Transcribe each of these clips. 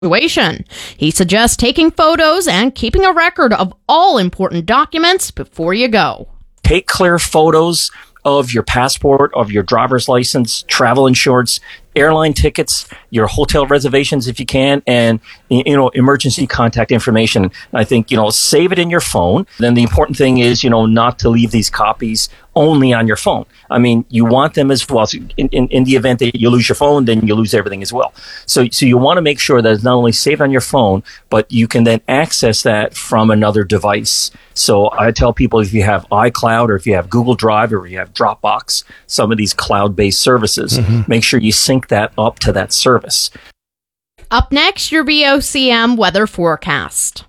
situation. He suggests taking photos and keeping a record of all important documents before you go. Take clear photos of your passport, of your driver's license, travel insurance, airline tickets, your hotel reservations if you can, and, emergency contact information. I think, save it in your phone. Then the important thing is, not to leave these copies only on your phone. I mean, you want them as well. So in the event that you lose your phone, then you lose everything as well. So you want to make sure that it's not only saved on your phone, but you can then access that from another device. So I tell people, if you have iCloud or if you have Google Drive or you have Dropbox, some of these cloud-based services, make sure you sync that up to that service. Up next, your VOCM weather forecast.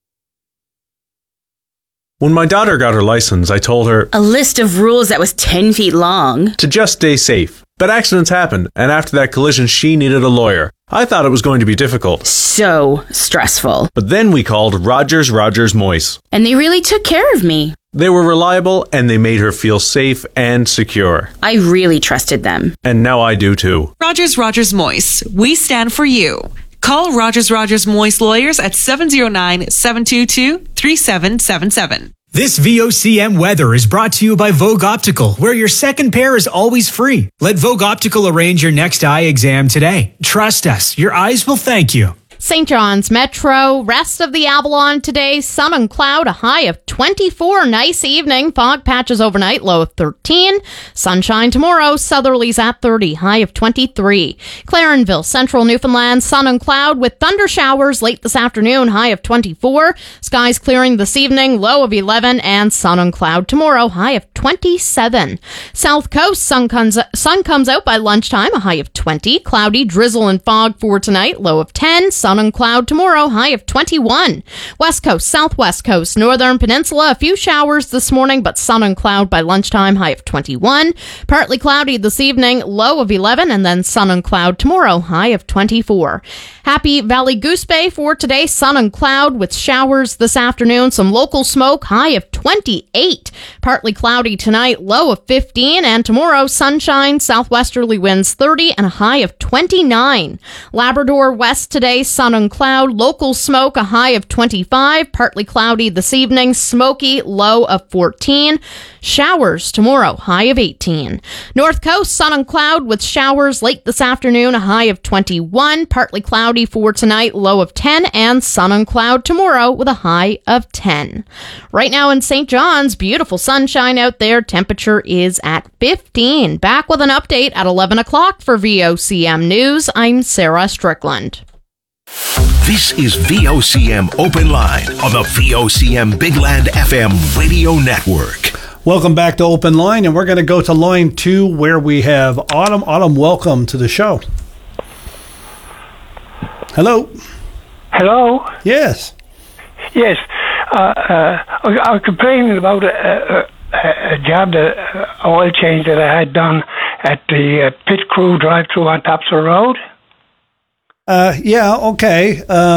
When my daughter got her license, I told her a list of rules that was 10 feet long to just stay safe. But accidents happened, and after that collision, she needed a lawyer. I thought it was going to be difficult. So stressful. But then we called Rogers Moyse. And they really took care of me. They were reliable, and they made her feel safe and secure. I really trusted them. And now I do too. Rogers Moyse. We stand for you. Call Rogers Moyse Lawyers at 709-722-3777. This VOCM weather is brought to you by Vogue Optical, where your second pair is always free. Let Vogue Optical arrange your next eye exam today. Trust us, your eyes will thank you. St. John's Metro, rest of the Avalon today, sun and cloud, a high of 24. Nice evening, fog patches overnight, low of 13. Sunshine tomorrow, southerlies at 30, high of 23. Clarenville, central Newfoundland, sun and cloud with thunder showers late this afternoon, high of 24. Skies clearing this evening, low of 11, and sun and cloud tomorrow, high of 27. South Coast, sun comes out by lunchtime, a high of 20. Cloudy, drizzle and fog for tonight, low of 10. Sun and cloud tomorrow, high of 21. West Coast, Southwest Coast, Northern Peninsula, a few showers this morning, but sun and cloud by lunchtime, high of 21. Partly cloudy this evening, low of 11, and then sun and cloud tomorrow, high of 24. Happy Valley Goose Bay for today, sun and cloud with showers this afternoon, some local smoke, high of 28. Partly cloudy tonight, low of 15, and tomorrow, sunshine, southwesterly winds 30, and a high of 29. Labrador West today, sun and cloud, local smoke, a high of 25, partly cloudy this evening, smoky, low of 14. Showers tomorrow, high of 18. North Coast, sun and cloud with showers late this afternoon, a high of 21, partly cloudy for tonight, low of 10, and sun and cloud tomorrow with a high of 10. Right now in St. John's, beautiful sunshine out there, temperature is at 15. Back with an update at 11 o'clock for VOCM News. I'm Sarah Strickland. This is VOCM Open Line on the VOCM Big Land FM radio network. Welcome back to Open Line, and we're going to go to line 2 where we have Autumn. Autumn, welcome to the show. Hello. Hello. Yes. Yes. I was complaining about a job, oil change that I had done at the Pit Crew drive-through on Topsail Road. Yeah, okay.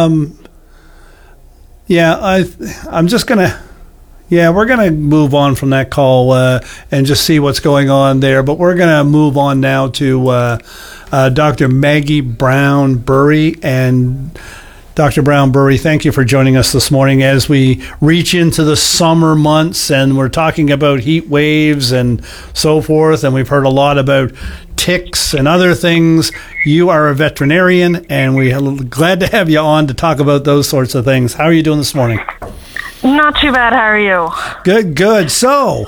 I'm just going to... Yeah, we're going to move on from that call and just see what's going on there. But we're going to move on now to Dr. Maggie Brown-Burry. And Dr. Brown-Burry, thank you for joining us this morning as we reach into the summer months. And we're talking about heat waves and so forth. And we've heard a lot about ticks and other things. You are a veterinarian, and we're glad to have you on to talk about those sorts of things. How are you doing this morning? Not too bad. How are you? Good. So,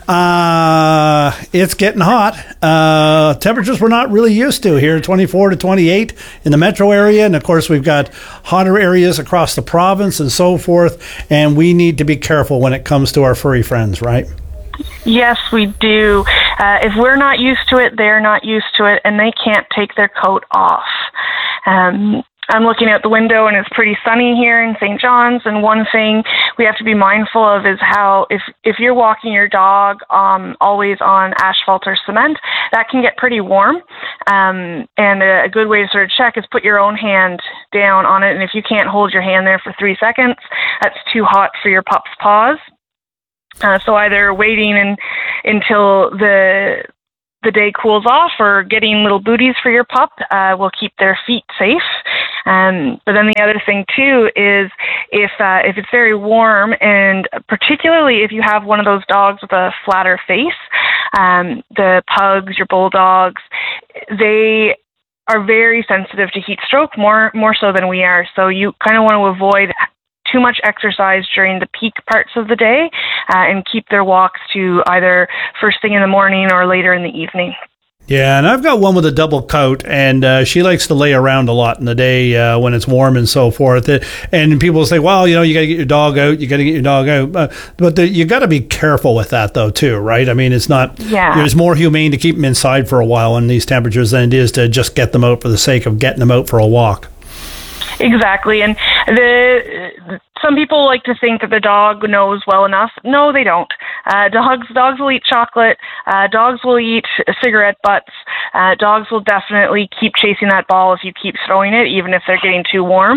it's getting hot. Temperatures we're not really used to here, 24 to 28 in the metro area. And, of course, we've got hotter areas across the province and so forth. And we need to be careful when it comes to our furry friends, right? Yes, we do. If we're not used to it, they're not used to it, and they can't take their coat off. I'm looking out the window, and it's pretty sunny here in St. John's, and one thing we have to be mindful of is how if you're walking your dog always on asphalt or cement, that can get pretty warm. And a good way to sort of check is put your own hand down on it, and if you can't hold your hand there for 3 seconds, that's too hot for your pup's paws. So either waiting until the day cools off or getting little booties for your pup will keep their feet safe. But then the other thing too is if it's very warm, and particularly if you have one of those dogs with a flatter face, the pugs, your bulldogs, they are very sensitive to heat stroke, more so than we are. So you kind of want to avoid too much exercise during the peak parts of the day, and keep their walks to either first thing in the morning or later in the evening. Yeah, and I've got one with a double coat, and she likes to lay around a lot in the day when it's warm and so forth. And people say, well, you got to get your dog out. You got to get your dog out. But you got to be careful with that, though, too, right? I mean, it's not. Yeah. It's more humane to keep them inside for a while in these temperatures than it is to just get them out for the sake of getting them out for a walk. Exactly, and some people like to think that the dog knows well enough. No, they don't. Dogs will eat chocolate. Dogs will eat cigarette butts. Dogs will definitely keep chasing that ball if you keep throwing it, even if they're getting too warm.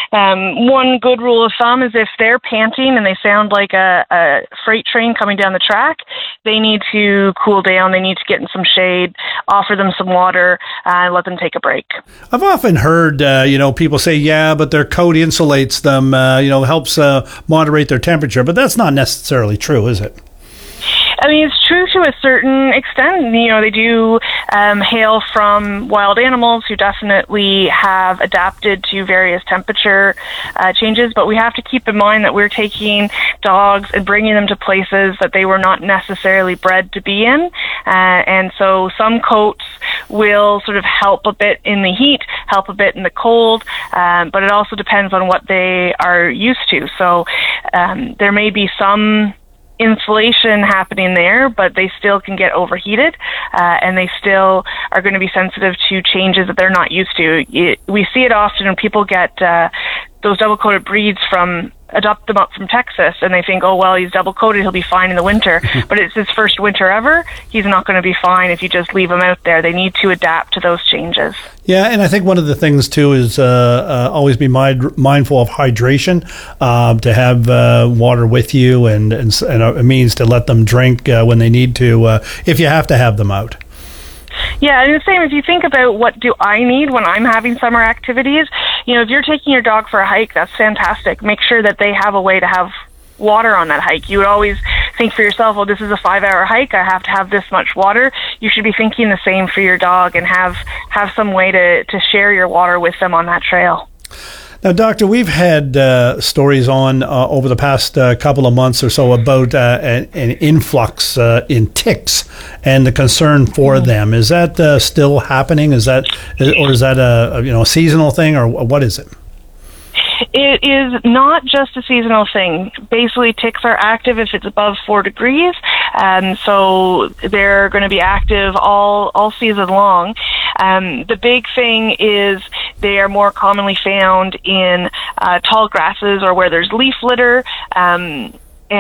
One good rule of thumb is if they're panting and they sound like a freight train coming down the track, they need to cool down. They need to get in some shade, offer them some water, and let them take a break. I've often heard, people say, yeah, but their coat insulates them, helps moderate their temperature. But that's not necessarily true, is it? I mean, it's true to a certain extent. They do hail from wild animals who definitely have adapted to various temperature changes, but we have to keep in mind that we're taking dogs and bringing them to places that they were not necessarily bred to be in. And so some coats will sort of help a bit in the heat, help a bit in the cold, but it also depends on what they are used to. So there may be some insulation happening there, but they still can get overheated, and they still are going to be sensitive to changes that they're not used to. We see it often when people get those double-coated breeds adopt them up from Texas, and they think, oh, well, he's double-coated, he'll be fine in the winter. But it's his first winter ever. He's not going to be fine if you just leave him out there. They need to adapt to those changes. Yeah, and I think one of the things, too, is always be mindful of hydration, to have water with you and a means to let them drink when they need to, if you have to have them out. Yeah, and the same, if you think about what do I need when I'm having summer activities, if you're taking your dog for a hike, that's fantastic. Make sure that they have a way to have water on that hike. You would always think for yourself, well, this is a 5-hour hike, I have to have this much water. You should be thinking the same for your dog and have some way to share your water with them on that trail. Now, Doctor, we've had stories on over the past couple of months or so about an influx in ticks and the concern for them. Is that still happening? Is that a seasonal thing, or what is it? It is not just a seasonal thing. Basically, ticks are active if it's above 4 degrees, so they're going to be active all season long. The big thing is they are more commonly found in tall grasses or where there's leaf litter, and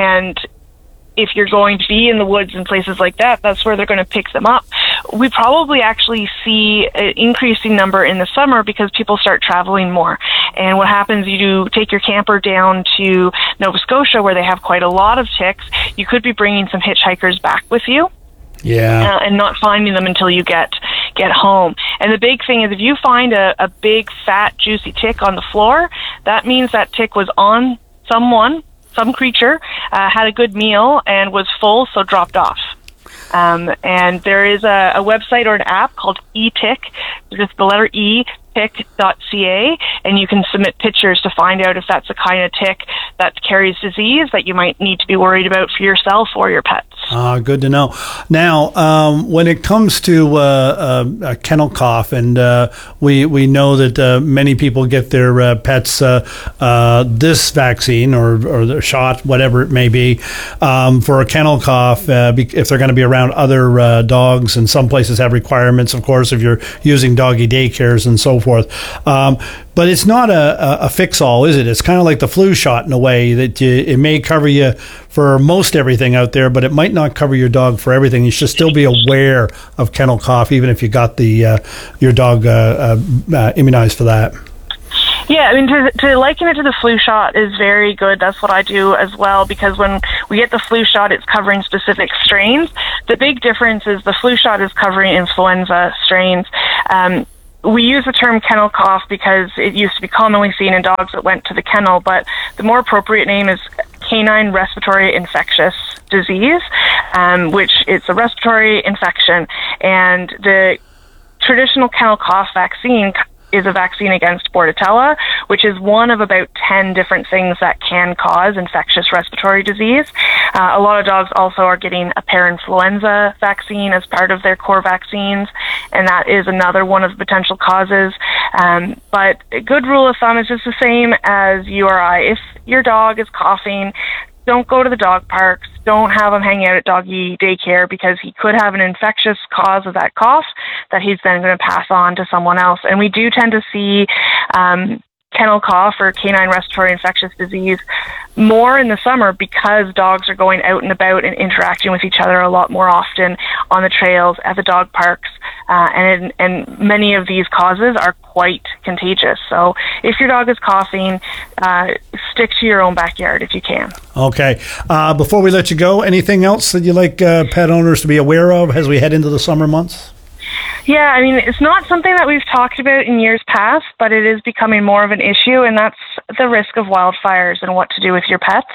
if you're going to be in the woods and places like that, that's where they're going to pick them up. We probably actually see an increasing number in the summer because people start traveling more. And what happens, you take your camper down to Nova Scotia where they have quite a lot of ticks. You could be bringing some hitchhikers back with you. Yeah. And not finding them until you get home. And the big thing is if you find a big, fat, juicy tick on the floor, that means that tick was on some creature, had a good meal and was full, so dropped off. And there is a website or an app called eTick, just the letter E, tick.ca, and you can submit pictures to find out if that's the kind of tick that carries disease that you might need to be worried about for yourself or your pets. Good to know. Now, when it comes to kennel cough, and we know that many people get their pets this vaccine or the shot, whatever it may be, for a kennel cough, if they're going to be around other dogs, and some places have requirements, of course, if you're using doggy daycares and so forth. But it's not a fix-all, is it? It's kind of like the flu shot in a way that it may cover you for most everything out there, but it might not cover your dog for everything. You should still be aware of kennel cough, even if you got your dog immunized for that. Yeah, I mean, to liken it to the flu shot is very good. That's what I do as well, because when we get the flu shot, it's covering specific strains. The big difference is the flu shot is covering influenza strains. we use the term kennel cough because it used to be commonly seen in dogs that went to the kennel, but the more appropriate name is canine respiratory infectious disease, which is a respiratory infection. And the traditional kennel cough vaccine is a vaccine against Bordetella, which is one of about 10 different things that can cause infectious respiratory disease. A lot of dogs also are getting a parainfluenza vaccine as part of their core vaccines, and that is another one of the potential causes. But a good rule of thumb is just the same as URI. If your dog is coughing, don't go to the dog parks. Don't have him hang out at doggy daycare because he could have an infectious cause of that cough that he's then going to pass on to someone else. And we do tend to see kennel cough or canine respiratory infectious disease more in the summer because dogs are going out and about and interacting with each other a lot more often on the trails, at the dog parks, and many of these causes are quite contagious. So if your dog is coughing, stick to your own backyard if you can. Okay. Before we let you go, anything else that you'd like pet owners to be aware of as we head into the summer months? Yeah, I mean, it's not something that we've talked about in years past, but it is becoming more of an issue, and that's the risk of wildfires and what to do with your pets.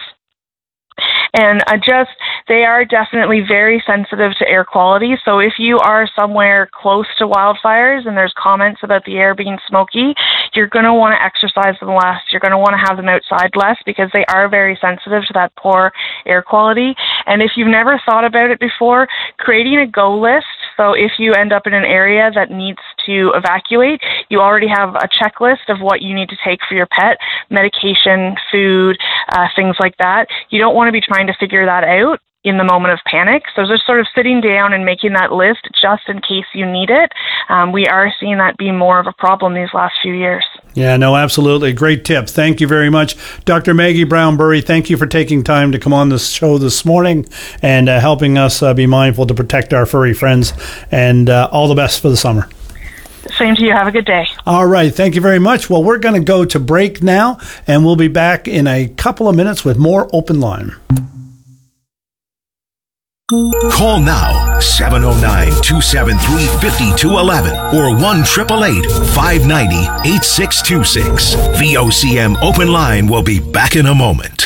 And they are definitely very sensitive to air quality. So if you are somewhere close to wildfires and there's comments about the air being smoky, you're going to want to exercise them less. You're going to want to have them outside less because they are very sensitive to that poor air quality. And if you've never thought about it before, creating a go list. So if you end up in an area that needs to evacuate, you already have a checklist of what you need to take for your pet, medication, food, things like that. You don't want to be trying to figure that out in the moment of panic. So just sort of sitting down and making that list just in case you need it. We are seeing that be more of a problem these last few years. Yeah, no, absolutely. Great tip. Thank you very much. Dr. Maggie Brown-Burry, thank you for taking time to come on this show this morning and helping us be mindful to protect our furry friends. And all the best for the summer. Same to you. Have a good day. All right. Thank you very much. Well, we're going to go to break now, and we'll be back in a couple of minutes with more Open Line. Call now, 709-273-5211 or 1-888-590-8626. VOCM Open Line will be back in a moment.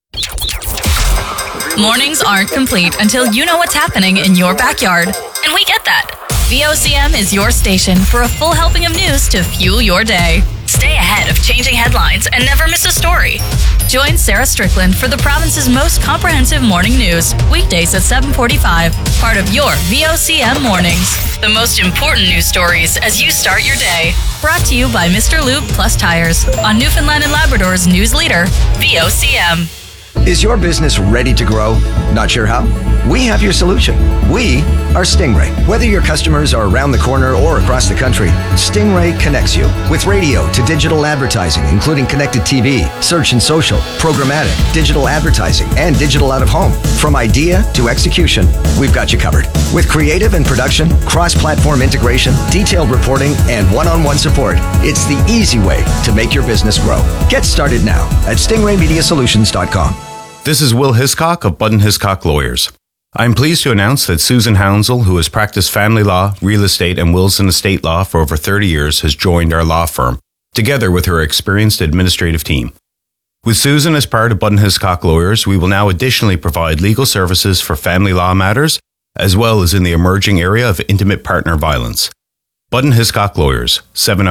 Mornings aren't complete until you know what's happening in your backyard. And we get that. VOCM is your station for a full helping of news to fuel your day. Stay ahead of changing headlines and never miss a story. Join Sarah Strickland for the province's most comprehensive morning news, weekdays at 7:45, part of your VOCM Mornings. The most important news stories as you start your day. Brought to you by Mr. Lube Plus Tires on Newfoundland and Labrador's news leader, VOCM. Is your business ready to grow? Not sure how? We have your solution. We are Stingray. Whether your customers are around the corner or across the country, Stingray connects you with radio to digital advertising, including connected TV, search and social, programmatic, digital advertising, and digital out of home. From idea to execution, we've got you covered. With creative and production, cross-platform integration, detailed reporting, and one-on-one support, it's the easy way to make your business grow. Get started now at stingraymediasolutions.com. This is Will Hiscock of Budden Hiscock Lawyers. I am pleased to announce that Susan Hounsell, who has practiced family law, real estate, and wills and estate law for over 30 years, has joined our law firm, together with her experienced administrative team. With Susan as part of Budden Hiscock Lawyers, we will now additionally provide legal services for family law matters, as well as in the emerging area of intimate partner violence. Budden Hiscock Lawyers,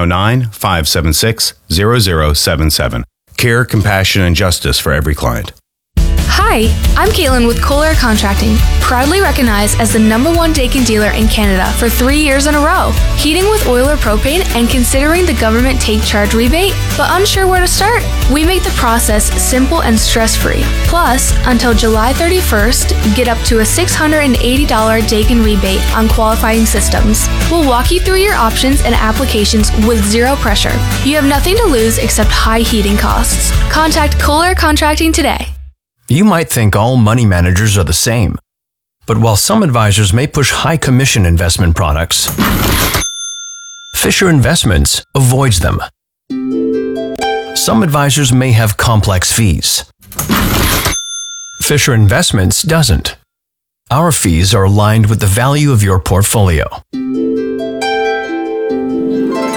709-576-0077. Care, compassion, and justice for every client. Hi, I'm Caitlin with Kohler Contracting, proudly recognized as the #1 Daikin dealer in Canada for 3 years in a row. Heating with oil or propane and considering the government take charge rebate, but unsure where to start? We make the process simple and stress-free. Plus, until July 31st, get up to a $680 Daikin rebate on qualifying systems. We'll walk you through your options and applications with zero pressure. You have nothing to lose except high heating costs. Contact Kohler Contracting today. You might think all money managers are the same. But while some advisors may push high commission investment products, Fisher Investments avoids them. Some advisors may have complex fees. Fisher Investments doesn't. Our fees are aligned with the value of your portfolio.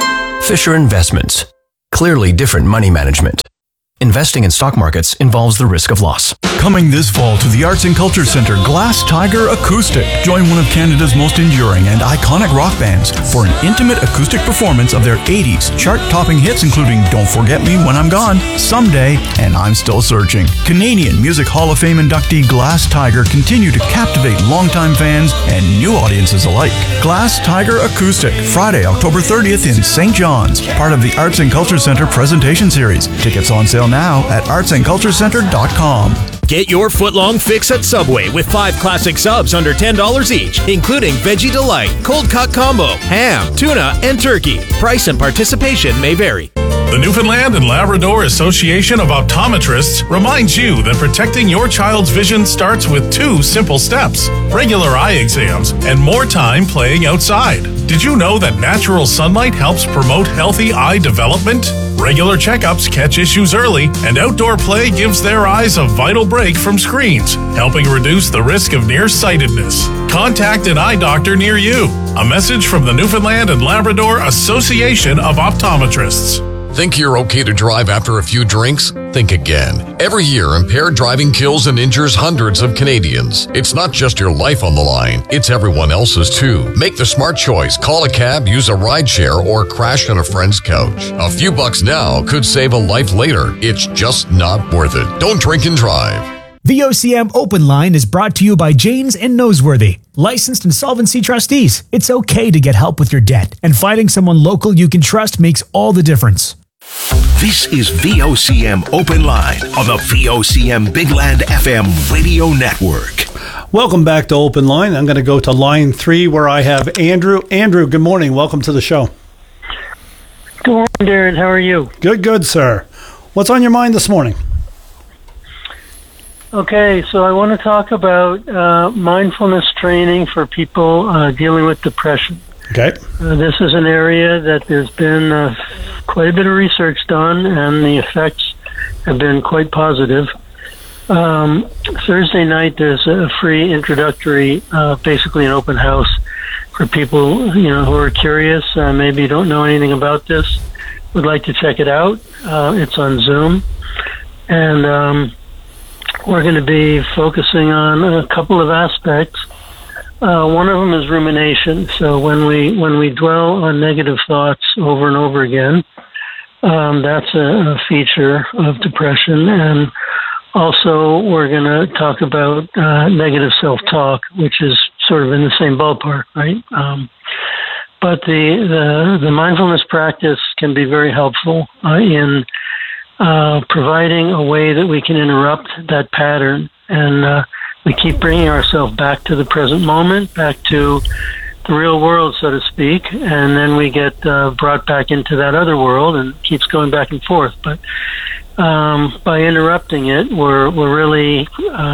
Fisher Investments. Clearly different money management. Investing in stock markets involves the risk of loss. Coming this fall to the Arts and Culture Centre, Glass Tiger Acoustic. Join one of Canada's most enduring and iconic rock bands for an intimate acoustic performance of their 80s chart-topping hits including Don't Forget Me When I'm Gone, Someday, and I'm Still Searching. Canadian Music Hall of Fame inductee Glass Tiger continue to captivate longtime fans and new audiences alike. Glass Tiger Acoustic, Friday, October 30th in St. John's, part of the Arts and Culture Centre presentation series. Tickets on sale now at artsandculturecenter.com. Get your footlong fix at Subway with 5 classic subs under $10 each, including Veggie Delight, Cold Cut Combo, ham, tuna, and turkey. Price and participation may vary. The Newfoundland and Labrador Association of Optometrists reminds you that protecting your child's vision starts with 2 simple steps: regular eye exams and more time playing outside. Did you know that natural sunlight helps promote healthy eye development? Regular checkups catch issues early, and outdoor play gives their eyes a vital break from screens, helping reduce the risk of nearsightedness. Contact an eye doctor near you. A message from the Newfoundland and Labrador Association of Optometrists. Think you're okay to drive after a few drinks? Think again. Every year, impaired driving kills and injures hundreds of Canadians. It's not just your life on the line, it's everyone else's too. Make the smart choice. Call a cab, use a rideshare, or crash on a friend's couch. A few bucks now could save a life later. It's just not worth it. Don't drink and drive. VOCM Open Line is brought to you by Janes and Noseworthy, licensed insolvency trustees. It's okay to get help with your debt, and finding someone local you can trust makes all the difference. This is VOCM Open Line on the VOCM Big Land FM radio network. Welcome back to Open Line. I'm going to go to line 3 where I have Andrew. Andrew, good morning. Welcome to the show. Good morning, Darren. How are you? Good, sir. What's on your mind this morning? Okay, so I want to talk about mindfulness training for people dealing with depression. Okay. This is an area that there's been quite a bit of research done, and the effects have been quite positive. Thursday night, there's a free introductory, basically an open house for people who are curious, maybe don't know anything about this, would like to check it out. It's on Zoom, and we're going to be focusing on a couple of aspects. One of them is rumination. So when we dwell on negative thoughts over and over again, that's a feature of depression. And also, we're going to talk about negative self-talk, which is sort of in the same ballpark, right? But the mindfulness practice can be very helpful in providing a way that we can interrupt that pattern, and we keep bringing ourselves back to the present moment, back to the real world, so to speak, and then we get brought back into that other world, and it keeps going back and forth. But by interrupting it, we're really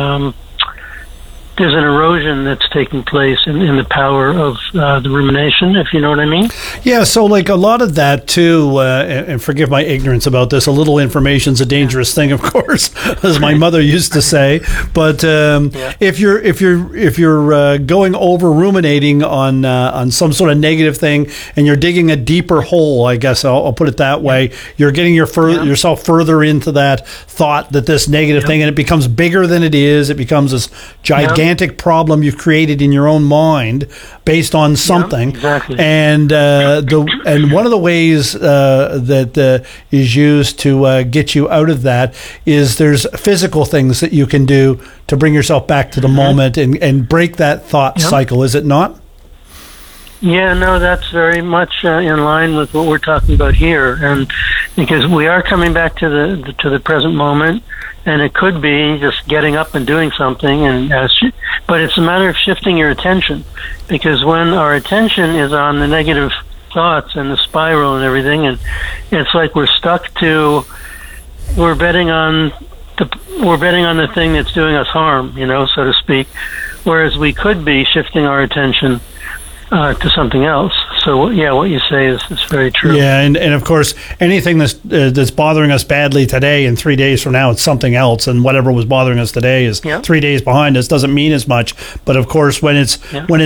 there's an erosion that's taking place in the power of the rumination, if you know what I mean. Yeah, so like a lot of that too, and forgive my ignorance about this, a little information's a dangerous thing, of course, as my mother used to say. But if you're going over ruminating on some sort of negative thing, and you're digging a deeper hole, I guess I'll put it that way, you're getting yourself further into that thought that this negative thing, and it becomes bigger than it is. It becomes this gigantic problem you've created in your own mind based on something. Exactly. And and one of the ways that is used to get you out of that is there's physical things that you can do to bring yourself back to the moment and break that thought cycle, is it not? Yeah, no, that's very much in line with what we're talking about here, and because we are coming back to the present moment, and it could be just getting up and doing something, but it's a matter of shifting your attention, because when our attention is on the negative thoughts and the spiral and everything, and it's like we're betting on the thing that's doing us harm, so to speak, whereas we could be shifting our attention to something else. So yeah, what you say is very true. Yeah, and of course, anything that's bothering us badly today, and 3 days from now, it's something else, and whatever was bothering us today is 3 days behind us. Doesn't mean as much, but of course, when it's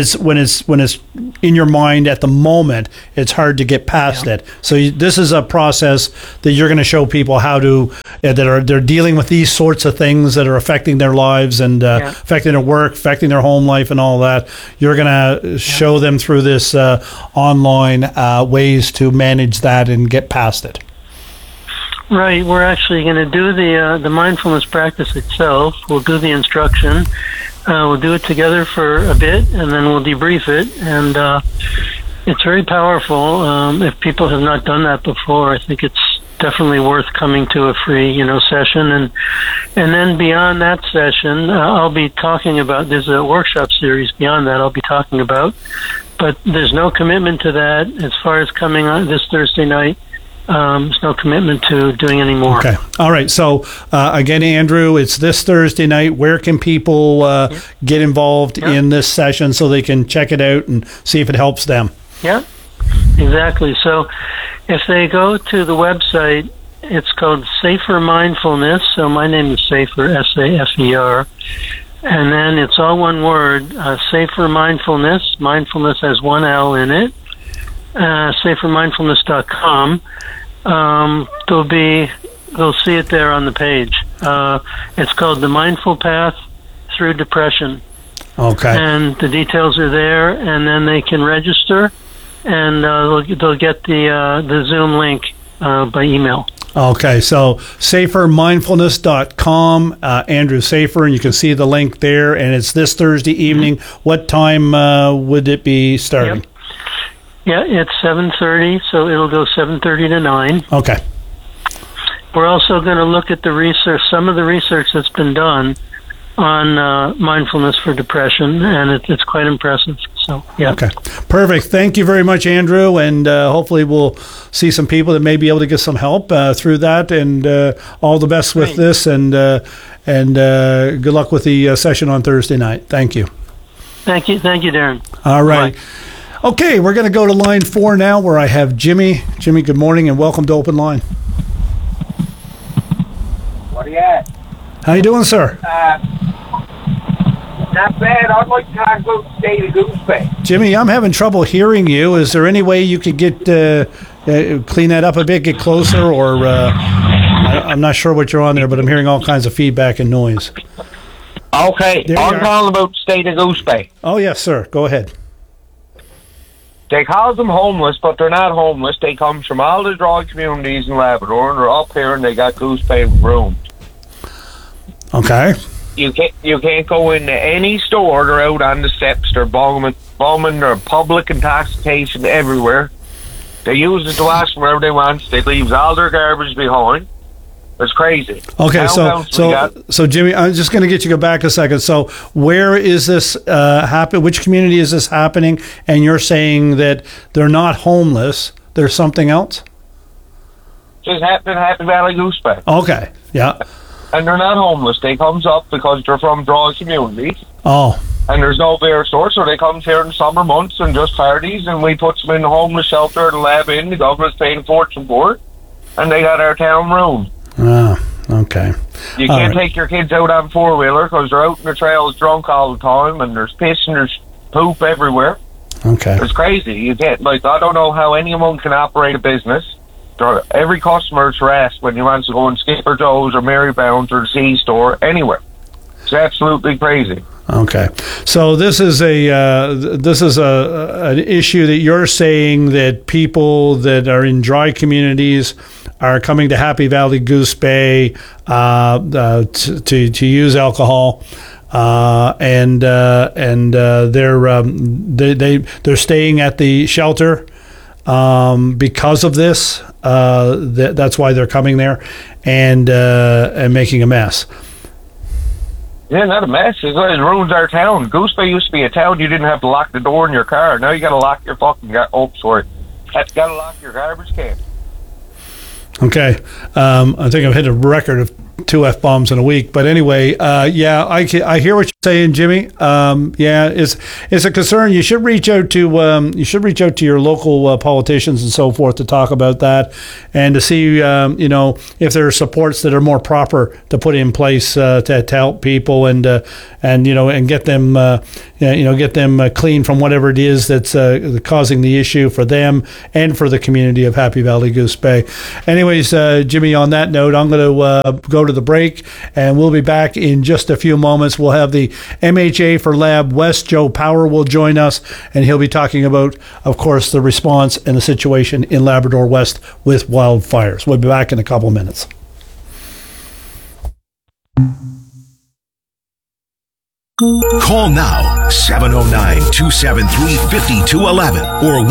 in your mind at the moment, it's hard to get past it. So this is a process that you're going to show people how to they're dealing with these sorts of things that are affecting their lives and affecting their work, affecting their home life, and all that. You're going to show them through this online ways to manage that and get past it. Right. We're actually going to do the mindfulness practice itself. We'll do the instruction. We'll do it together for a bit, and then we'll debrief it. And it's very powerful. If people have not done that before, I think it's definitely worth coming to a free, session. And then beyond that session, I'll be talking about. There's a workshop series beyond that I'll be talking about. But there's no commitment to that as far as coming on this Thursday night. There's no commitment to doing any more. Okay. All right. So, again, Andrew, it's this Thursday night. Where can people get involved in this session so they can check it out and see if it helps them? Yeah, exactly. So if they go to the website, it's called Safer Mindfulness. So my name is Safer, S-A-F-E-R. And then it's all one word, Safer Mindfulness. Mindfulness has one L in it. SaferMindfulness.com. They'll see it there on the page. It's called The Mindful Path Through Depression. Okay. And the details are there, and then they can register, and they'll get the Zoom link by email. Okay, so safermindfulness.com, Andrew Safer, and you can see the link there, and it's this Thursday evening. What time would it be starting? Yeah, it's 7:30, so it'll go 7:30 to 9. Okay. We're also going to look at the research, some of the research that's been done on mindfulness for depression, and it's quite impressive. So, yeah. Okay. Perfect. Thank you very much, Andrew, and hopefully we'll see some people that may be able to get some help through that, and all the best with this, and good luck with the session on Thursday night. Thank you. Thank you, Darren. All right. Bye. Okay, we're going to go to line 4 now, where I have Jimmy. Jimmy, good morning, and welcome to Open Line. What are you at? How you doing, sir? Not bad. I'd like to talk about the state of Goose Bay. Jimmy, I'm having trouble hearing you. Is there any way you could get clean that up a bit, get closer, or I'm not sure what you're on there, but I'm hearing all kinds of feedback and noise. Okay, I'm calling about the state of Goose Bay. Oh, yes, sir. Go ahead. They call them homeless, but they're not homeless. They come from all the dry communities in Labrador, and they're up here, and they got Goose Bay rooms. Okay. You can't go into any store. They're out on the steps. They're bombing. They're public intoxication everywhere. They use it to wash wherever they want. They leave all their garbage behind. It's crazy. Okay, so Jimmy, I'm just going to get you to go back a second. So where is this happen? Which community is this happening? And you're saying that they're not homeless. There's something else? Just happened in Happy Valley Goose Bay. Okay, yeah. And they're not homeless. They comes up because they're from dry communities. Oh. And there's no bear store, so they come here in summer months and just parties, and we put them in the homeless shelter and lab in. The government's paying a fortune for it. And they got our town room. Oh, okay. You can't take your kids out on four-wheeler because they're out in the trails drunk all the time, and there's piss and there's poop everywhere. Okay. It's crazy. You can't, I don't know how anyone can operate a business. Every customer is harassed when he wants to go in Skipper Joe's or Marybounds or the C-store, anywhere. It's absolutely crazy. Okay, so this is an issue that you're saying that people that are in dry communities are coming to Happy Valley Goose Bay to use alcohol, and they're staying at the shelter because of this. That's why they're coming there and making a mess. Yeah, not a mess. It ruins our town. Goose Bay used to be a town. You didn't have to lock the door in your car. Now you got to lock your fucking got to lock your garbage can. Okay, I think I've hit a record of 2 F-bombs in a week. But anyway, I hear what you're saying, Jimmy. It's a concern. You should reach out to your local politicians and so forth to talk about that, and to see if there are supports that are more proper to put in place to help people and get them get them clean from whatever it is that's causing the issue for them and for the community of Happy Valley Goose Bay. Anyways, Jimmy, on that note, I'm going to go to the break, and we'll be back in just a few moments. We'll have the MHA for Lab West, Joe Power, will join us, and he'll be talking about, of course, the response and the situation in Labrador West with wildfires. We'll be back in a couple minutes. Call now, 709-273-5211 or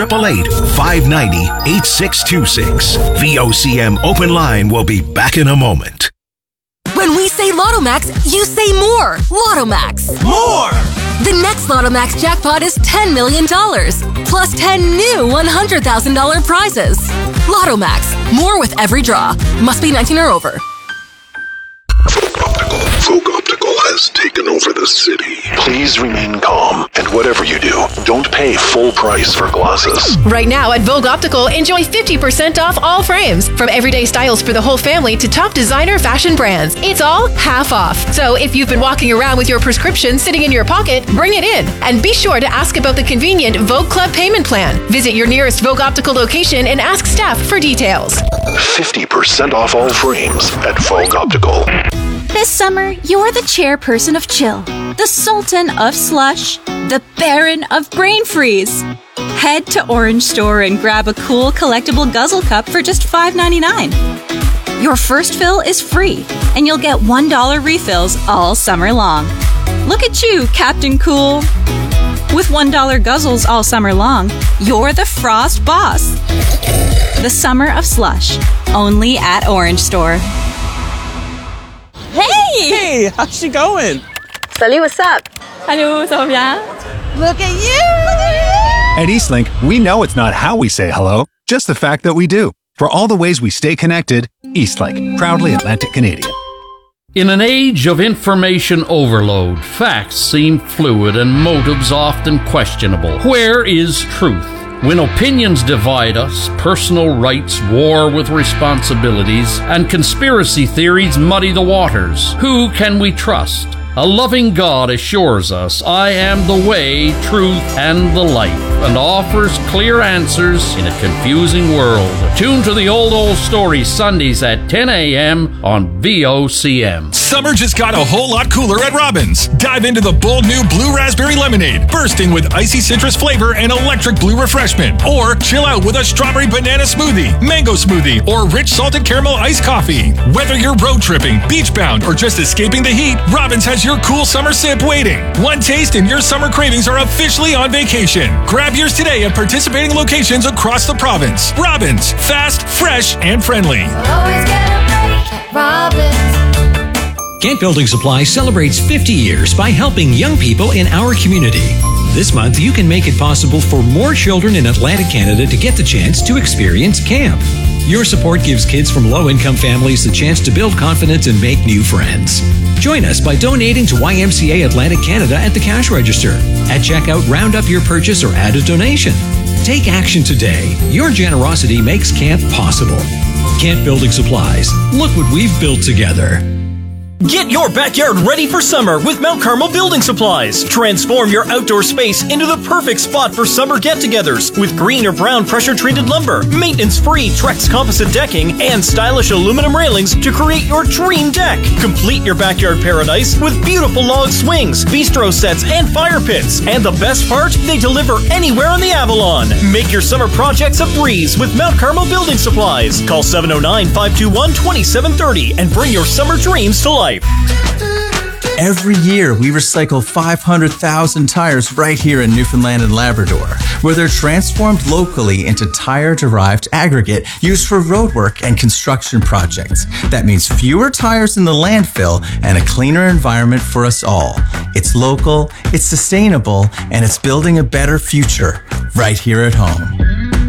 1-888-590-8626. VOCM Open Line will be back in a moment. When we say Lotto Max, you say more. Lotto Max. More! The next Lotto Max jackpot is $10 million, plus 10 new $100,000 prizes. Lotto Max. More with every draw. Must be 19 or over. Vogue Optical has taken over the city. Please remain calm, and whatever you do, don't pay full price for glasses. Right now at Vogue Optical, enjoy 50% off all frames. From everyday styles for the whole family to top designer fashion brands. It's all half off. So if you've been walking around with your prescription sitting in your pocket, bring it in. And be sure to ask about the convenient Vogue Club payment plan. Visit your nearest Vogue Optical location and ask staff for details. 50% off all frames at Vogue Optical. This summer, you're the chairperson of Chill, the sultan of slush, the baron of brain freeze. Head to Orange Store and grab a cool collectible guzzle cup for just $5.99. Your first fill is free, and you'll get $1 refills all summer long. Look at you, Captain Cool. With $1 guzzles all summer long, you're the Frost boss. The summer of slush, only at Orange Store. Hey, how's she going? Salut, what's up? Hello, ça va bien? Look at you! At Eastlink, we know it's not how we say hello, just the fact that we do. For all the ways we stay connected, Eastlink, proudly Atlantic Canadian. In an age of information overload, facts seem fluid and motives often questionable. Where is truth? When opinions divide us, personal rights war with responsibilities, and conspiracy theories muddy the waters, who can we trust? A loving God assures us, I am the way, truth, and the life, and offers clear answers in a confusing world. Tune to the Old Story Sundays at 10 a.m. on VOCM. Summer just got a whole lot cooler at Robbins. Dive into the bold new Blue Raspberry Lemonade, bursting with icy citrus flavor and electric blue refreshment. Or chill out with a strawberry banana smoothie, mango smoothie, or rich salted caramel iced coffee. Whether you're road tripping, beach bound, or just escaping the heat, Robbins has your cool summer sip waiting. One taste and your summer cravings are officially on vacation. Grab yours today at participating locations across the province. Robbins, fast, fresh, and friendly. Always get a break at Robbins. Kent Building Supply celebrates 50 years by helping young people in our community. This month, you can make it possible for more children in Atlantic Canada to get the chance to experience camp. Your support gives kids from low-income families the chance to build confidence and make new friends. Join us by donating to YMCA Atlantic Canada at the cash register. At checkout, round up your purchase or add a donation. Take action today. Your generosity makes camp possible. Kent Building Supplies. Look what we've built together. Get your backyard ready for summer with Mount Carmel Building Supplies. Transform your outdoor space into the perfect spot for summer get-togethers with green or brown pressure-treated lumber, maintenance-free Trex composite decking, and stylish aluminum railings to create your dream deck. Complete your backyard paradise with beautiful log swings, bistro sets, and fire pits. And the best part, they deliver anywhere on the Avalon. Make your summer projects a breeze with Mount Carmel Building Supplies. Call 709-521-2730 and bring your summer dreams to life. Every year, we recycle 500,000 tires right here in Newfoundland and Labrador, where they're transformed locally into tire-derived aggregate used for roadwork and construction projects. That means fewer tires in the landfill and a cleaner environment for us all. It's local, it's sustainable, and it's building a better future right here at home.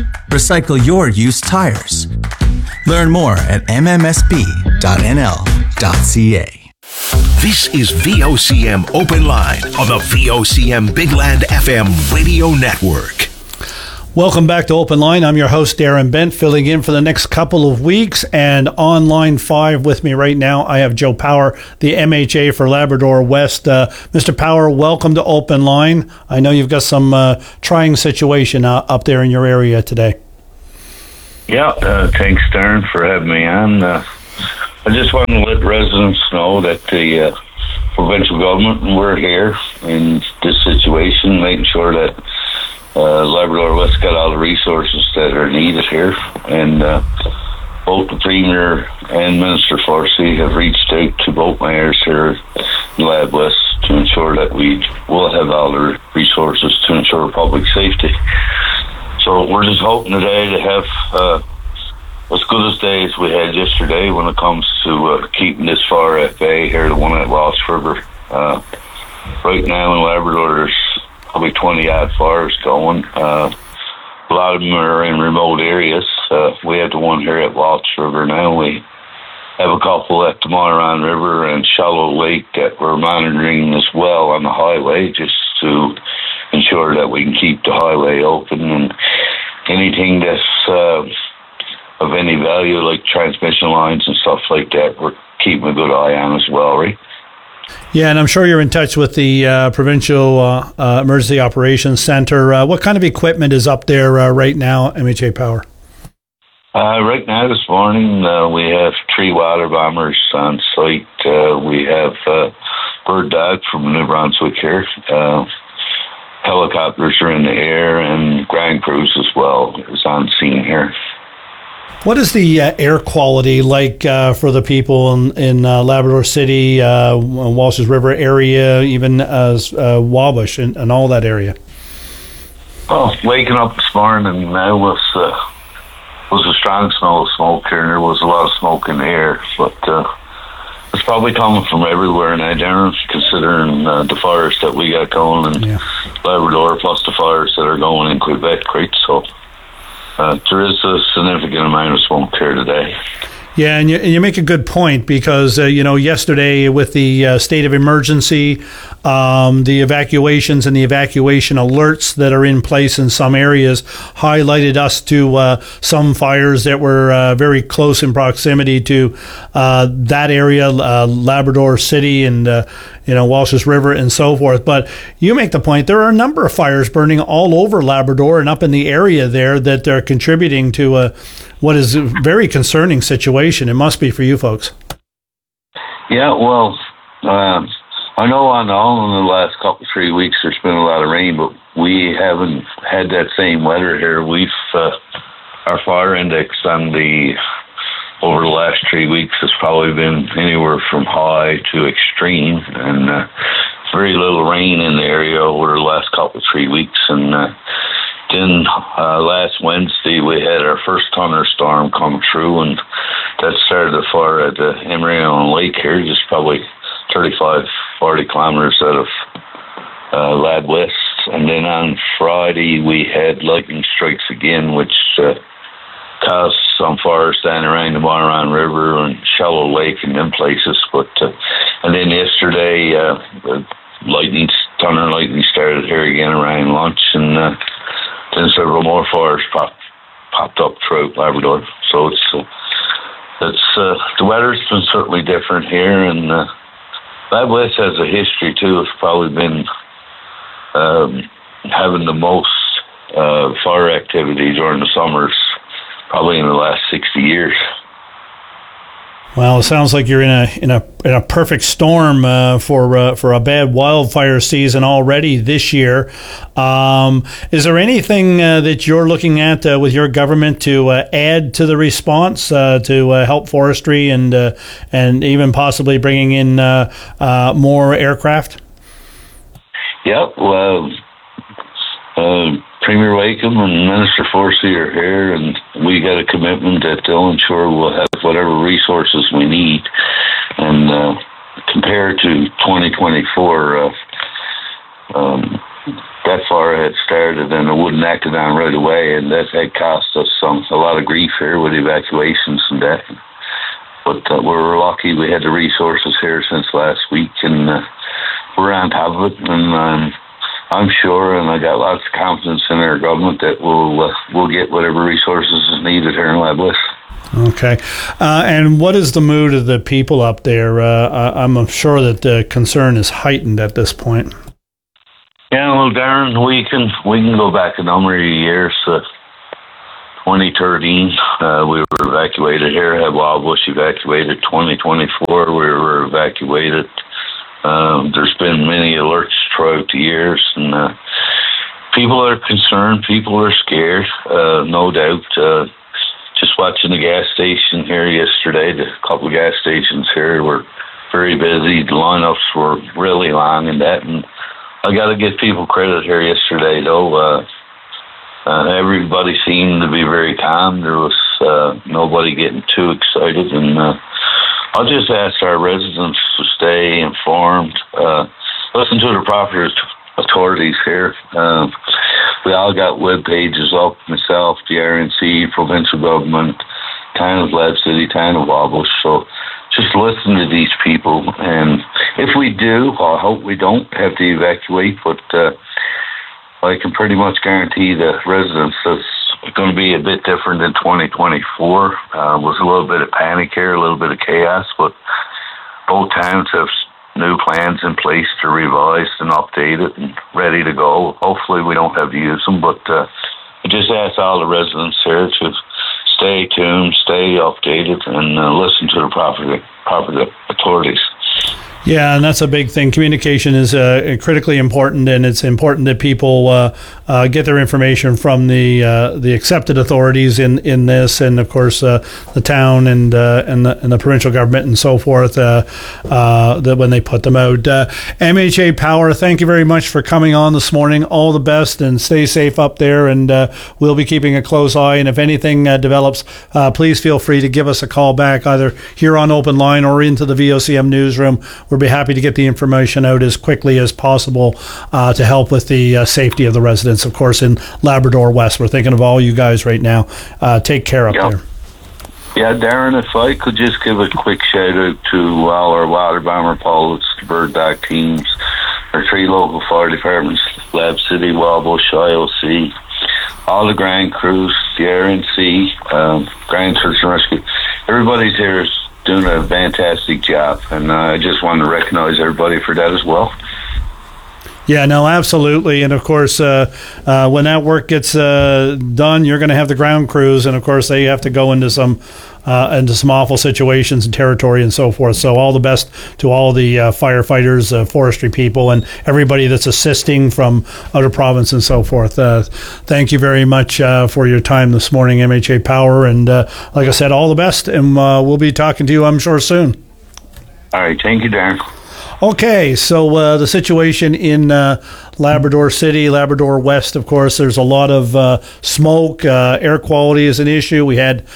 Recycle your used tires. Learn more at mmsb.nl. This is VOCM Open Line on the VOCM Big Land FM radio network. Welcome back to Open Line. I'm your host, Darren Bent, filling in for the next couple of weeks. And on line 5 with me right now, I have Joe Power, the MHA for Labrador West. Mr. Power, welcome to Open Line. I know you've got some trying situation up there in your area today. Yeah, thanks, Darren, for having me on. I just want to let residents know that the provincial government, we're here in this situation, making sure that Labrador West got all the resources that are needed here. And both the Premier and Minister Forsey have reached out to both mayors here in Lab West to ensure that we will have all the resources to ensure public safety. So we're just hoping today to have as good as day as we had yesterday when it comes to keeping this fire at bay here, the one at Walsh River. Right now in Labrador, there's probably 20-odd fires going. A lot of them are in remote areas. We have the one here at Walsh River now. We have a couple at the Moran River and Shallow Lake that we're monitoring as well on the highway, just to ensure that we can keep the highway open. And anything that's of any value, like transmission lines and stuff like that, we're keeping a good eye on as well, right? Yeah, and I'm sure you're in touch with the Provincial Emergency Operations Centre. What kind of equipment is up there right now, MHA Power? Right now, this morning, we have 3 water bombers on site. We have Bird Dog from New Brunswick here. Helicopters are in the air, and ground crews as well is on scene here. What is the air quality like for the people in Labrador City, Walsh's River area, even Wabash and all that area? Well, waking up this morning now was a strong smell of smoke here, and there was a lot of smoke in the air, but it's probably coming from everywhere now, Darren, considering the fires that we got going in Labrador, plus the fires that are going in Quebec, right? So there is a significant amount of smoke here today. Yeah, and you make a good point because, yesterday with the state of emergency, the evacuations and the evacuation alerts that are in place in some areas highlighted us to some fires that were very close in proximity to that area, Labrador City and, Walsh's River and so forth. But you make the point, there are a number of fires burning all over Labrador and up in the area there that are contributing to what is a very concerning situation. It must be for you folks. Yeah, well, I know in the last couple, 3 weeks, there's been a lot of rain, but we haven't had that same weather here. We've, our fire index over the last 3 weeks has probably been anywhere from high to extreme, and very little rain in the area over the last couple, 3 weeks. And then last Wednesday we had our first thunderstorm come through, and that started a fire at the Emery Lake here, just probably 35-40 kilometers out of Lad West. And then on Friday we had lightning strikes again, which caused some fires down around the Moran River and Shallow Lake and them places. But and then yesterday thunder and lightning started here again around lunch, and then several more fires popped up throughout Labrador. So it's the weather's been certainly different here, and Lab West has a history too. It's probably been having the most fire activity during the summers, probably in the last 60 years. Well, it sounds like you're in a perfect storm for a bad wildfire season already this year. Is there anything that you're looking at with your government to add to the response to help forestry and even possibly bringing in more aircraft? Yeah, well, Premier Wakeham and Minister Forsey are here, and we got a commitment that they'll ensure we'll have whatever resources we need. And compared to 2024, that fire had started and it wouldn't act it on right away, and that had cost us a lot of grief here with evacuations and that. But we're lucky we had the resources here since last week, and we're on top of it. And I'm sure, and I got lots of confidence in our government that we'll get whatever resources is needed here in Labwest. Okay. And what is the mood of the people up there? I'm sure that the concern is heightened at this point. Yeah, well, Darren, we can go back a number of years. 2013, we were evacuated here. Had Wildbush evacuated. 2024, we were evacuated. There's been many alerts throughout the years, and people are concerned. People are scared, no doubt. Just watching the gas station here yesterday, the couple of gas stations here were very busy. The lineups were really long and that. And I got to give people credit here yesterday, though. Everybody seemed to be very calm. There was nobody getting too excited. And I'll just ask our residents to stay informed. Listen to the proper authorities here. We all got web pages up, myself, the RNC, provincial government, Town of Lab City, Town of Wildbush. So just listen to these people. And if we do, I hope we don't have to evacuate, but I can pretty much guarantee the residents it's going to be a bit different in 2024. Was a little bit of panic here, a little bit of chaos, but both towns have new plans in place to revise and update it and ready to go. Hopefully we don't have to use them, but I just ask all the residents here to stay tuned, stay updated, and listen to the proper authorities. Yeah, and that's a big thing. Communication is critically important, and it's important that people get their information from the accepted authorities in this, and of course the town and the provincial government and so forth. That when they put them out, MHA Power, thank you very much for coming on this morning. All the best, and stay safe up there. And we'll be keeping a close eye. And if anything develops, please feel free to give us a call back, either here on Open Line or into the VOCM newsroom. We'll be happy to get the information out as quickly as possible to help with the safety of the residents, of course, in Labrador West. We're thinking of all you guys right now. Take care up there. Yeah, Darren, if I could just give a quick shout out to all our water bomber pilots, the Bird Dog teams, our 3 local fire departments, Lab City, Wildbush, IOC, all the ground crews, the RNC, Ground Search and Rescue. Everybody's here is doing a fantastic job, and I just want to recognize everybody for that as well. Yeah, no, absolutely. And of course, when that work gets done, you're going to have the ground crews, and of course, they have to go into some awful situations and territory and so forth. So all the best to all the firefighters, forestry people, and everybody that's assisting from outer province and so forth. Thank you very much for your time this morning, MHA Power. And like I said, all the best, and we'll be talking to you, I'm sure, soon. All right. Thank you, Darren. Okay, so the situation in Labrador City, Labrador West, of course, there's a lot of smoke. Air quality is an issue. We had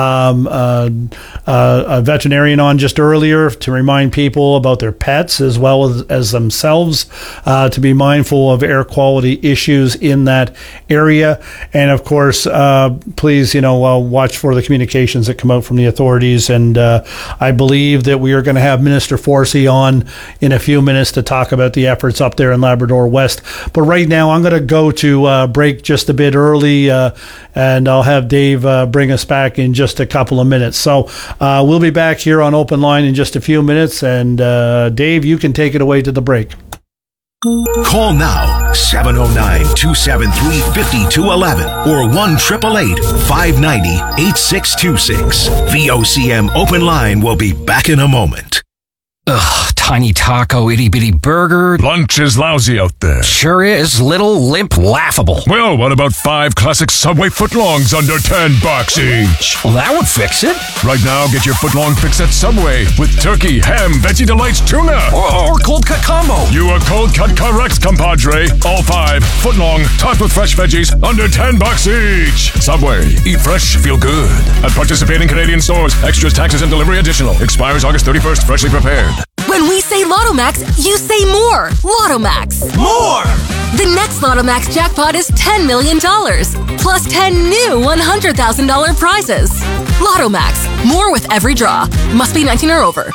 a veterinarian on just earlier to remind people about their pets as well as themselves to be mindful of air quality issues in that area. And of course, please, watch for the communications that come out from the authorities. And I believe that we are going to have Minister Forsey on in a few minutes to talk about the efforts up there in Labrador West. But right now, I'm going to go to break just a bit early, and I'll have Dave bring us back in just a couple of minutes. So we'll be back here on Open Line in just a few minutes, and Dave, you can take it away to the break. Call now, 709-273-5211 or 1-888-590-8626. VOCM Open Line will be back in a moment. Ugh, tiny taco, itty bitty burger. Lunch is lousy out there. Sure is. Little, limp, laughable. Well, what about 5 classic Subway footlongs under $10 each? Well, that would fix it. Right now, get your footlong fix at Subway with turkey, ham, Veggie Delights tuna. Or cold cut combo. You are cold cut correct, compadre. All 5 footlong, topped with fresh veggies under $10 each. Subway. Eat fresh, feel good. At participating Canadian stores. Extras, taxes, and delivery additional. Expires August 31st. Freshly prepared. When we say Lotto Max, you say more. Lotto Max. More! The next Lotto Max jackpot is $10 million, plus 10 new $100,000 prizes. Lotto Max. More with every draw. Must be 19 or over.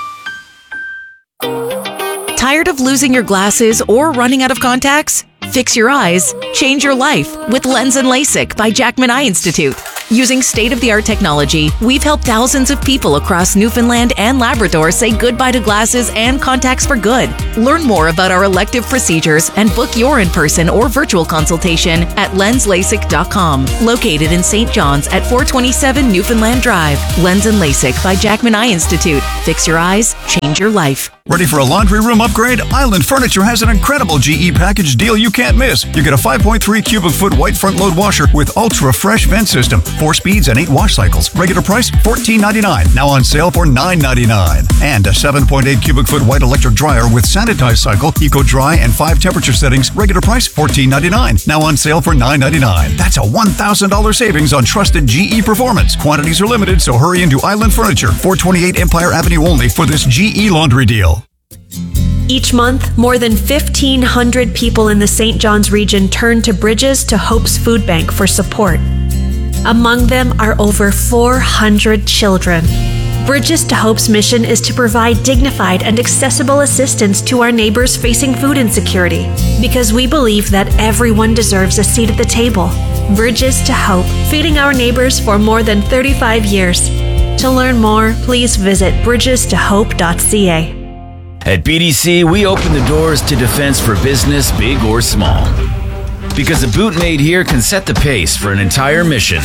Tired of losing your glasses or running out of contacts? Fix your eyes, change your life with Lens and LASIK by Jackman Eye Institute. Using state-of-the-art technology, we've helped thousands of people across Newfoundland and Labrador say goodbye to glasses and contacts for good. Learn more about our elective procedures and book your in-person or virtual consultation at lenslasik.com. Located in St. John's at 427 Newfoundland Drive. Lens and LASIK by Jackman Eye Institute. Fix your eyes, change your life. Ready for a laundry room upgrade? Island Furniture has an incredible GE package deal you can't miss. You get a 5.3 cubic foot white front load washer with ultra fresh vent system, 4 speeds and 8 wash cycles. Regular price $14.99. Now on sale for $9.99. And a 7.8 cubic foot white electric dryer with sanitized cycle, eco dry, and 5 temperature settings. Regular price $14.99. Now on sale for $9.99. That's a $1,000 savings on trusted GE performance. Quantities are limited, so hurry into Island Furniture, 428 Empire Avenue only for this GE laundry deal. Each month, more than 1,500 people in the St. John's region turn to Bridges to Hope's Food Bank for support. Among them are over 400 children. Bridges to Hope's mission is to provide dignified and accessible assistance to our neighbors facing food insecurity, because we believe that everyone deserves a seat at the table. Bridges to Hope, feeding our neighbors for more than 35 years. To learn more, please visit bridgestohope.ca. At BDC, we open the doors to defense for business, big or small. Because a boot made here can set the pace for an entire mission.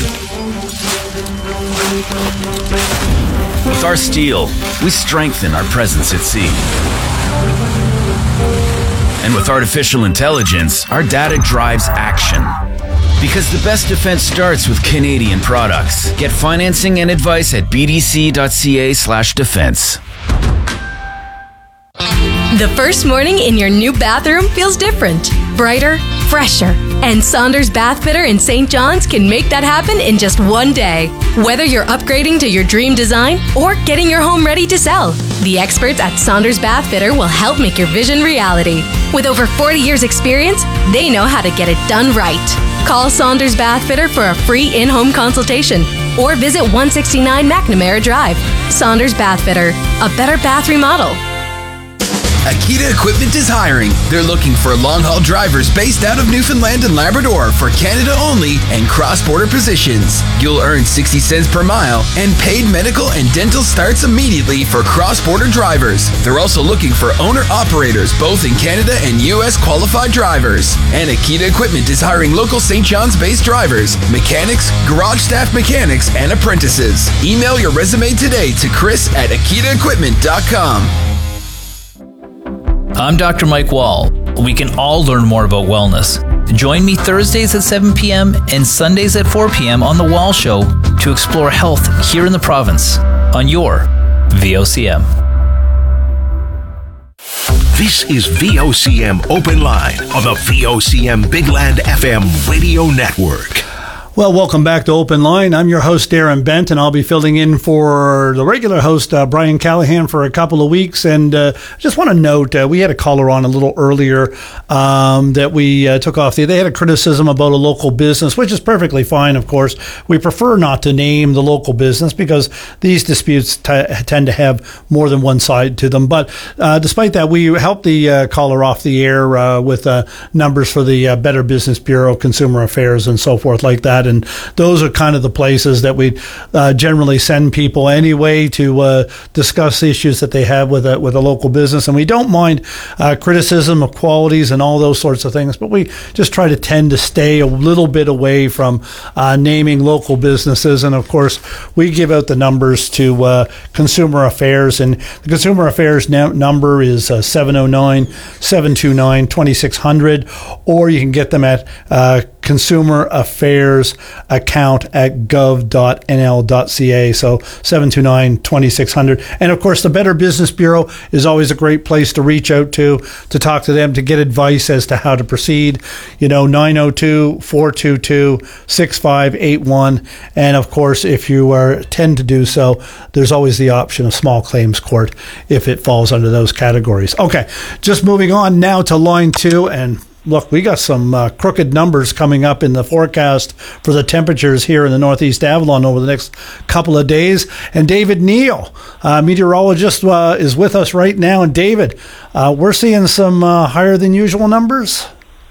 With our steel, we strengthen our presence at sea. And with artificial intelligence, our data drives action. Because the best defense starts with Canadian products. Get financing and advice at bdc.ca/defense. The first morning in your new bathroom feels different, brighter, fresher. And Saunders Bath Fitter in St. John's can make that happen in just one day. Whether you're upgrading to your dream design or getting your home ready to sell, the experts at Saunders Bath Fitter will help make your vision reality. With over 40 years experience, they know how to get it done right. Call Saunders Bath Fitter for a free in-home consultation or visit 169 McNamara Drive. Saunders Bath Fitter, a better bath remodel. Akita Equipment is hiring. They're looking for long-haul drivers based out of Newfoundland and Labrador for Canada only and cross-border positions. You'll earn 60 cents per mile, and paid medical and dental starts immediately for cross-border drivers. They're also looking for owner-operators, both in Canada and U.S. qualified drivers. And Akita Equipment is hiring local St. John's-based drivers, mechanics, garage staff mechanics, and apprentices. Email your resume today to chris@akitaequipment.com. I'm Dr. Mike Wall. We can all learn more about wellness. Join me Thursdays at 7 p.m. and Sundays at 4 p.m. on The Wall Show to explore health here in the province on your VOCM. This is VOCM Open Line on the VOCM Big Land FM radio network. Well, welcome back to Open Line. I'm your host, Darren Bent, and I'll be filling in for the regular host, Brian Callahan, for a couple of weeks. And just want to note, we had a caller on a little earlier that we took off. They had a criticism about a local business, which is perfectly fine, of course. We prefer not to name the local business because these disputes tend to have more than one side to them. But despite that, we helped the caller off the air with numbers for the Better Business Bureau, Consumer Affairs, and so forth like that. And those are kind of the places that we generally send people anyway to discuss issues that they have with a local business. And we don't mind criticism of qualities and all those sorts of things, but we just try to tend to stay a little bit away from naming local businesses. And of course, we give out the numbers to Consumer Affairs, and the Consumer Affairs number is 709-729-2600, or you can get them at consumer affairs account at gov.nl.ca. So 729-2600. And of course, the Better Business Bureau is always a great place to reach out to talk to them, to get advice as to how to proceed. 902-422-6581. And of course, if you tend to do so, there's always the option of small claims court if it falls under those categories. Okay, just moving on now to line 2. And look, we got some crooked numbers coming up in the forecast for the temperatures here in the Northeast Avalon over the next couple of days. And David Neal, meteorologist, is with us right now. And David, we're seeing some higher than usual numbers.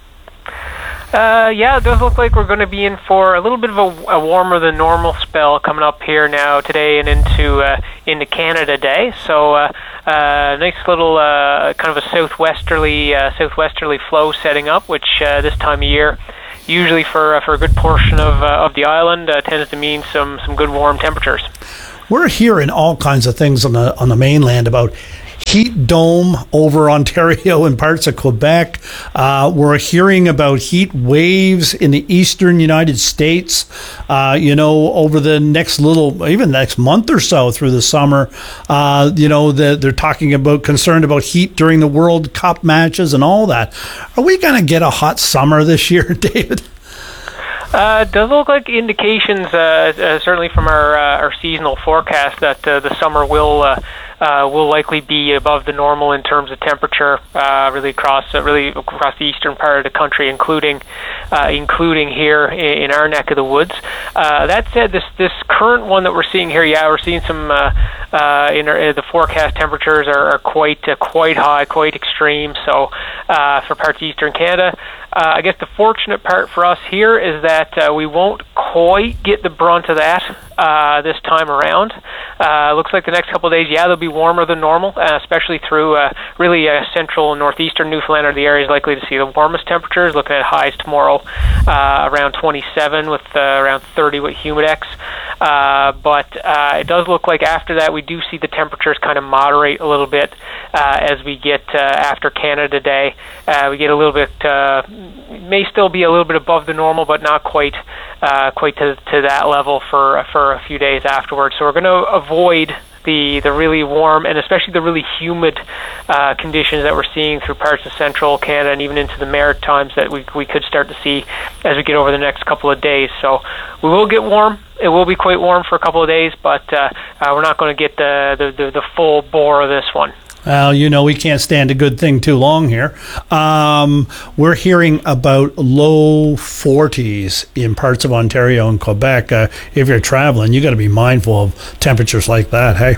Yeah, it does look like we're going to be in for a little bit of a warmer than normal spell coming up here now today and into Canada Day. So nice little kind of a southwesterly flow setting up, which this time of year, usually for a good portion of the island, tends to mean some good warm temperatures. We're hearing all kinds of things on the mainland about heat dome over Ontario and parts of Quebec. We're hearing about heat waves in the eastern United States, over the next next month or so through the summer. They're talking about concerned about heat during the World Cup matches and all that. Are we going to get a hot summer this year, David? It does look like indications, certainly from our seasonal forecast, that the summer will likely be above the normal in terms of temperature, really across the eastern part of the country, including here in our neck of the woods. That said, this current one that we're seeing here, we're seeing some the forecast temperatures are quite high, quite extreme. So for parts of eastern Canada. I guess the fortunate part for us here is that we won't quite get the brunt of that this time around. Looks like the next couple of days, they'll be warmer than normal, especially through really central and northeastern Newfoundland are the areas likely to see the warmest temperatures. Looking at highs tomorrow around 27 with around 30 with humidex. But it does look like after that we do see the temperatures kind of moderate a little bit as we get after Canada Day. We get a little bit, may still be a little bit above the normal, but not quite to that level for a few days afterwards. So we're going to avoid the really warm and especially the really humid conditions that we're seeing through parts of central Canada and even into the Maritimes that we could start to see as we get over the next couple of days. So we will get warm. It will be quite warm for a couple of days, but we're not going to get the full bore of this one. Well, we can't stand a good thing too long here. We're hearing about low 40s in parts of Ontario and Quebec. If you're traveling, you got to be mindful of temperatures like that, hey?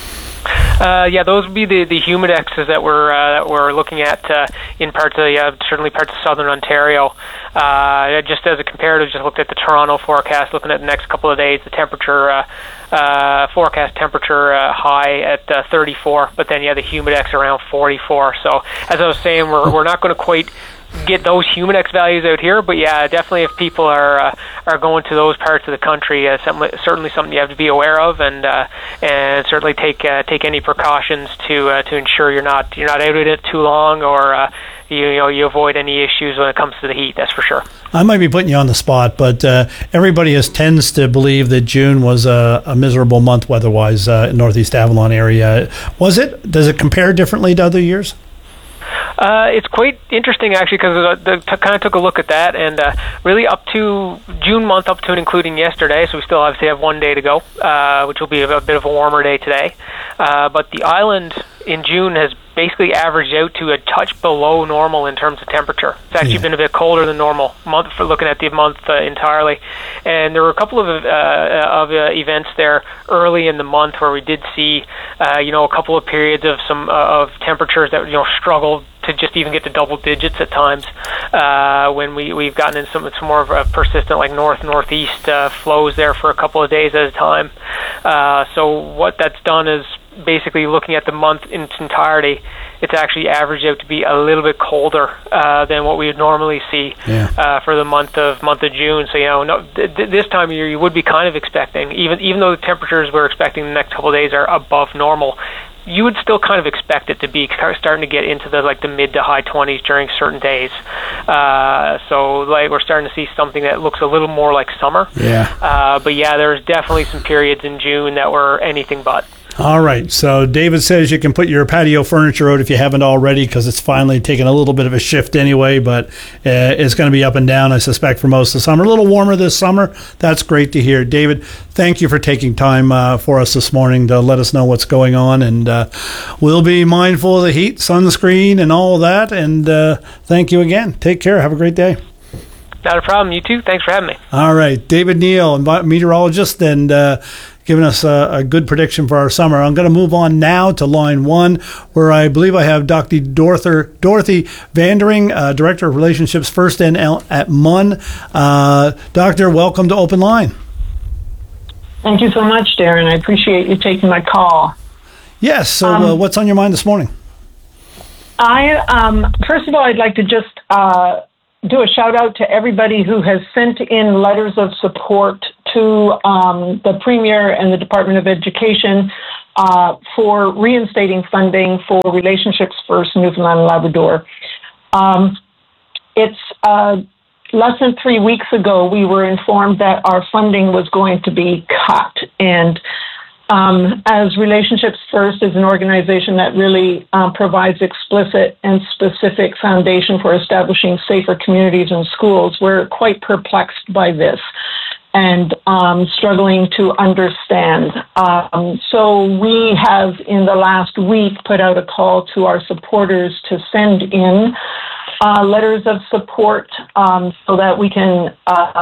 Those would be the humidexes that we're looking at in parts of certainly parts of southern Ontario. Just as a comparative, just looked at the Toronto forecast, looking at the next couple of days, the temperature forecast temperature high at 34, but then the humidex around 44. So as I was saying, we're not going to quite get those humidex values out here, but definitely if people are going to those parts of the country, certainly something you have to be aware of, and certainly take any precautions to ensure you're not out in it too long, or you avoid any issues when it comes to the heat. That's for sure. I might be putting you on the spot, but everybody tends to believe that June was a miserable month weather-wise in Northeast Avalon area. Was it? Does it compare differently to other years? It's quite interesting, actually, because I kind of took a look at that, and really up to June month, up to and including yesterday, so we still obviously have one day to go, which will be a bit of a warmer day today. But the island in June has basically averaged out to a touch below normal in terms of temperature. It's actually been a bit colder than normal month for looking at the month entirely. And there were a couple of events there early in the month where we did see a couple of periods of some of temperatures that struggled to just even get to double digits at times when we've gotten in some more of a persistent like northeast flows there for a couple of days at a time. So what that's done is basically looking at the month in its entirety, it's actually averaged out to be a little bit colder than what we would normally see for the month of June. So this time of year you would be kind of expecting, even though the temperatures we're expecting the next couple of days are above normal, you would still kind of expect it to be starting to get into the mid to high 20s during certain days. So we're starting to see something that looks a little more like summer. Yeah. But yeah, there's definitely some periods in June that were anything but. All right. So David says you can put your patio furniture out if you haven't already, because it's finally taken a little bit of a shift anyway, but it's going to be up and down, I suspect, for most of the summer. A little warmer this summer. That's great to hear. David, thank you for taking time for us this morning to let us know what's going on, and we'll be mindful of the heat, sunscreen, and all of that, and thank you again. Take care. Have a great day. Not a problem. You too. Thanks for having me. All right. David Neal, meteorologist, and giving us a good prediction for our summer. I'm going to move on now to line one, where I believe I have Dr. Dorothy Vandering, Director of Relationships First at MUN. Doctor, welcome to Open Line. Thank you so much, Darren. I appreciate you taking my call. Yes. So what's on your mind this morning? First of all, I'd like to just do a shout out to everybody who has sent in letters of support to the Premier and the Department of Education for reinstating funding for Relationships First Newfoundland and Labrador. It's less than 3 weeks ago we were informed that our funding was going to be cut, and as Relationships First is an organization that really provides explicit and specific foundation for establishing safer communities and schools, we're quite perplexed by this and struggling to understand. So we have, in the last week, put out a call to our supporters to send in letters of support so that we can,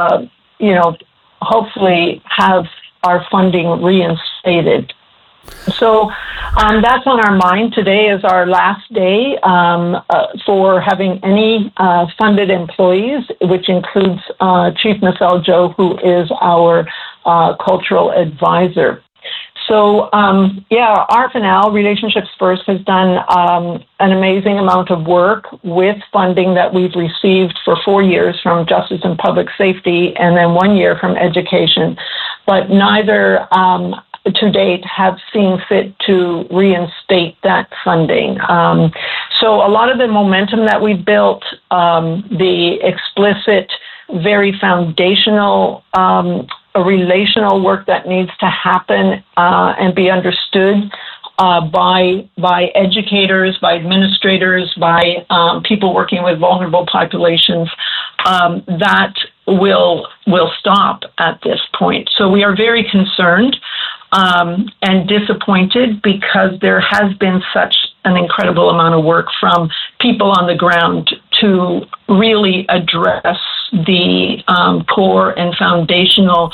hopefully have our funding reinstated. So that's on our mind. Today is our last day for having any funded employees, which includes Chief Maseljo, who is our cultural advisor. So, RFNL, Relationships First, has done an amazing amount of work with funding that we've received for 4 years from Justice and Public Safety and then 1 year from Education. But neither to date have seen fit to reinstate that funding. So a lot of the momentum that we built, the explicit, very foundational relational work that needs to happen and be understood by educators, by administrators, by people working with vulnerable populations, that will stop at this point. So we are very concerned and disappointed because there has been such an incredible amount of work from people on the ground to really address the core and foundational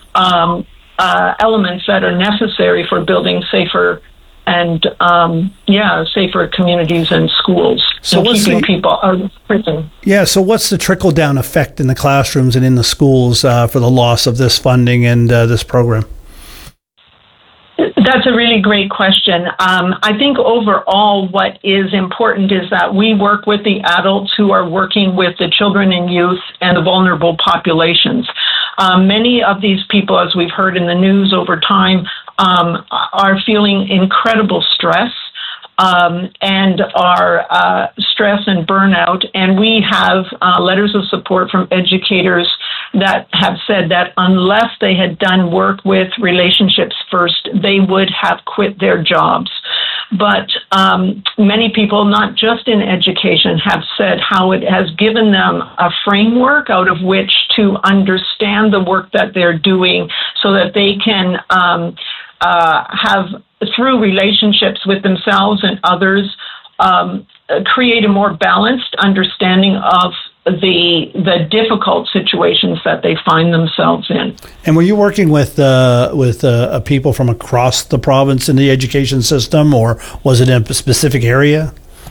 elements that are necessary for building safer and safer communities and schools. So keeping people out of prison. Yeah, so what's the trickle-down effect in the classrooms and in the schools for the loss of this funding and this program? That's a really great question. I think overall what is important is that we work with the adults who are working with the children and youth and the vulnerable populations. Many of these people, as we've heard in the news over time, are feeling incredible stress and are stress and burnout. And we have letters of support from educators that have said that unless they had done work with Relationships First, they would have quit their jobs. But many people, not just in education, have said how it has given them a framework out of which to understand the work that they're doing so that they can have, through relationships with themselves and others, create a more balanced understanding of the difficult situations that they find themselves in. And were you working with people from across the province in the education system, or was it in a specific area?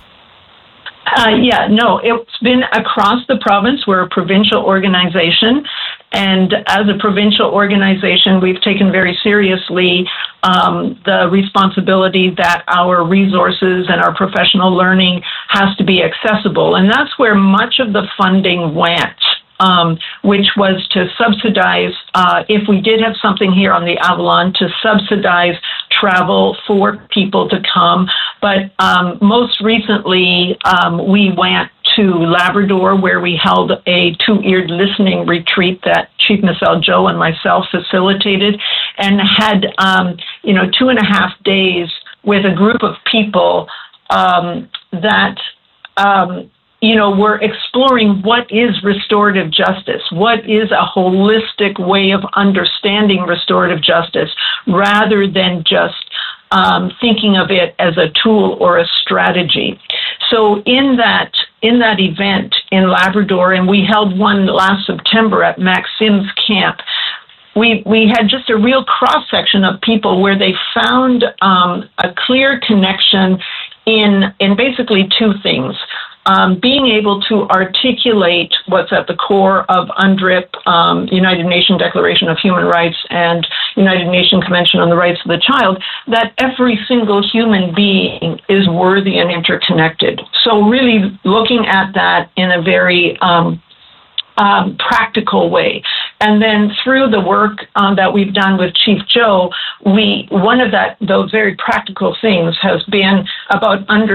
It's been across the province. We're a provincial organization, and as a provincial organization, we've taken very seriously the responsibility that our resources and our professional learning has to be accessible, and that's where much of the funding went which was to subsidize, if we did have something here on the Avalon, to subsidize travel for people to come. But most recently, we went to Labrador, where we held a two-eared listening retreat that Chief Michelle Joe and myself facilitated, and had 2.5 days with a group of people that we're exploring what is restorative justice, what is a holistic way of understanding restorative justice, rather than just thinking of it as a tool or a strategy. So in that event in Labrador, and we held one last September at Max Sims Camp, we had just a real cross-section of people where they found a clear connection in basically two things. Being able to articulate what's at the core of UNDRIP, United Nations Declaration of Human Rights, and United Nations Convention on the Rights of the Child, that every single human being is worthy and interconnected. So really looking at that in a very practical way. And then through the work that we've done with Chief Joe, one of those very practical things has been about